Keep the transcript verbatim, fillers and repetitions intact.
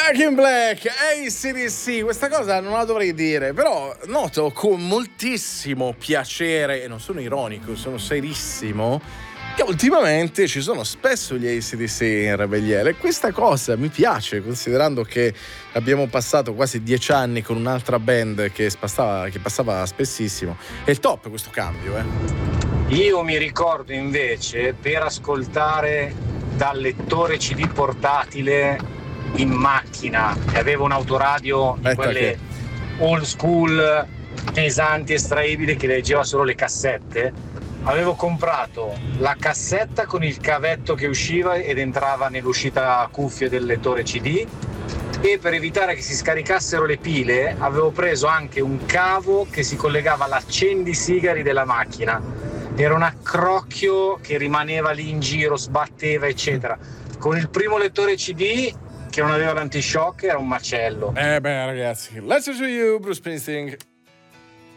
Back in Black, A C D C, questa cosa non la dovrei dire, però noto con moltissimo piacere, e non sono ironico, sono serissimo, che ultimamente ci sono spesso gli A C D C in Rebelliere, e questa cosa mi piace, considerando che abbiamo passato quasi dieci anni con un'altra band che passava, che passava spessissimo. È il top questo cambio, eh. Io mi ricordo invece, per ascoltare dal lettore C D portatile in macchina, e avevo un autoradio di Aspetta quelle che... old school pesanti, estraibili, che leggeva solo le cassette. Avevo comprato la cassetta con il cavetto che usciva ed entrava nell'uscita a cuffie del lettore C D, e per evitare che si scaricassero le pile avevo preso anche un cavo che si collegava all'accendisigari della macchina. Era un accrocchio che rimaneva lì in giro, sbatteva eccetera. Con il primo lettore C D, che non aveva l'antishock, era un macello. Eh beh ragazzi, let's do you, Bruce Springsteen.